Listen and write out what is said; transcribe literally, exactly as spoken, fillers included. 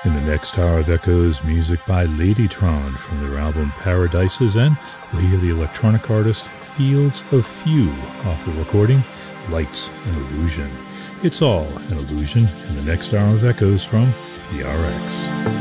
In the next hour of Echoes, music by Ladytron from their album Paradises, and we'll hear the electronic artist Fields of Few off the recording Lights and Illusion. It's all an illusion in the next hour of Echoes from P R X.